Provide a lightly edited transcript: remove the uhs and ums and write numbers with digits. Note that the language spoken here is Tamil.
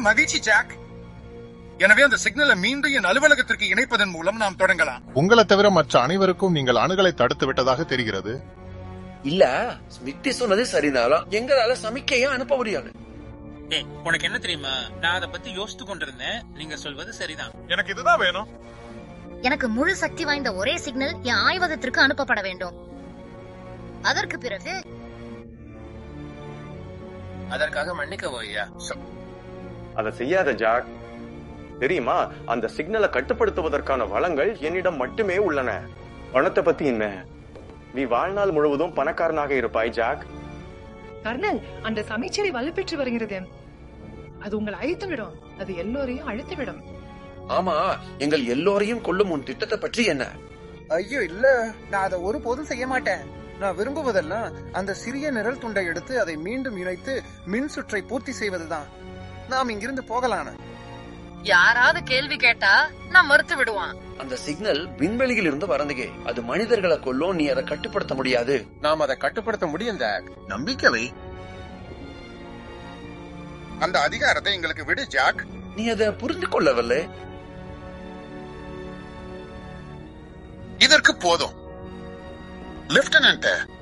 மகிழ்ச்சி ஜாக். எனவே அந்த சிக்னலை மீண்டும் என் அலுவலகத்திற்கு இணைப்பதன் மூலம் நாம் தொடங்கலாம். உங்களை தவிர மற்ற அனைவருக்கும் நீங்கள் அணுகலை தடுத்து விட்டதாக தெரிகிறது. இல்ல, ஸ்மித்தி சொன்னது சரினாலும் எங்களால சமிக்கையும் அனுப்ப முடியாது. உனக்கு என்ன தெரியுமா, நான் அதை பத்தி யோசித்து கொண்டிருந்தேன். நீங்க சொல்வது சரிதான். எனக்கு இதுதான் வேணும். எனக்கு முழு சக்தி வாய்ந்த ஒரே சிக்னல் என் ஆய்வகத்திற்கு அனுப்பப்பட வேண்டும். அதற்கு பிறகு அதற்காக மன்னிக்கவோ ஐயா. அதை செய்யாத ஜாக். தெரியுமா, அந்த சிக்னலை கட்டுப்படுத்துவதற்கான வளங்கள் என்னிடம் மட்டுமே உள்ளன. பணத்தை பத்தி என்ன? நீ வாழ்நாள் முழுவதும் பணக்காரனாக இருப்பாய் ஜாக். கர்னல், அந்த சமைச்சரை வலுப்பெற்று வருகிறது. அது உங்களை அழித்துவிடும். அது எல்லோரையும் அழித்துவிடும். ஆமா, எங்கள் எல்லோரையும் கொல்லும் உன் திட்டத்தை பற்றி என்ன? ஐயோ இல்ல, நான் அதை ஒருபோதும் செய்ய மாட்டேன். நான் விரும்புவதெல்லாம் அந்த சிறிய நிரல் துண்டை எடுத்து அதை மீண்டும் இணைத்து மின் சுற்றை பூர்த்தி செய்வதுதான். நாம் இங்கிருந்து போகலான. யாராவது கேள்வி கேட்டா நான் மறுத்து விடுவான். அந்த சிக்னல் விண்வெளியில் இருந்து வரந்துகே. அது மனிதர்களை கொல்லும். நீ அதை கட்டுப்படுத்த முடியாது. நாம் அதை கட்டுப்படுத்த முடியும் ஜாக். நம்பிக்கை. அந்த அதிகாரத்தை எங்களுக்கு விடு ஜாக். நீ அதை புரிந்து கொள்ளவில்லை. இதற்கு போதும் லெப்டினன்ட்.